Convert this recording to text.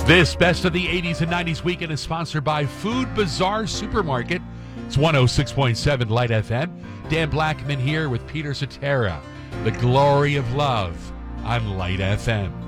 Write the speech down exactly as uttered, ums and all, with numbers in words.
This Best of the eighties and nineties weekend is sponsored by Food Bazaar Supermarket. It's one oh six point seven Light F M. Dan Blackman here with Peter Cetera. The glory of love on Light F M.